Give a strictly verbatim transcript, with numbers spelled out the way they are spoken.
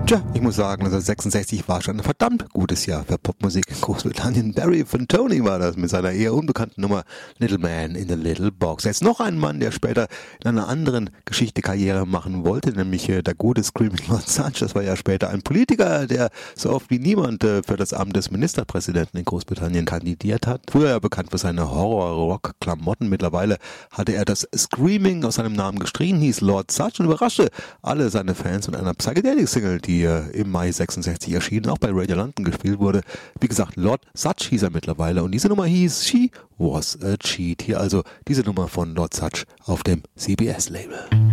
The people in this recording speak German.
Tja, ich muss sagen, neunzehnhundertsechsundsechzig war schon ein verdammt gutes Jahr für Popmusik in Großbritannien. Barry Fantoni war das mit seiner eher unbekannten Nummer Little Man in the Little Box. Jetzt noch ein Mann, der später in einer anderen Geschichte Karriere machen wollte, nämlich äh, der gute Screaming Lord Sutch. Das war ja später ein Politiker, der so oft wie niemand äh, für das Amt des Ministerpräsidenten in Großbritannien kandidiert hat. Früher ja bekannt für seine Horror-Rock-Klamotten. Mittlerweile hatte er das Screaming aus seinem Namen gestrichen, hieß Lord Sutch und überraschte alle seine Fans mit einer Psychedelic-Single, die im Mai sechsundsechzig erschienen, auch bei Radio London gespielt wurde. Wie gesagt, Lord Sutch hieß er mittlerweile und diese Nummer hieß She Was a Cheat. Hier also diese Nummer von Lord Sutch auf dem C B S-Label.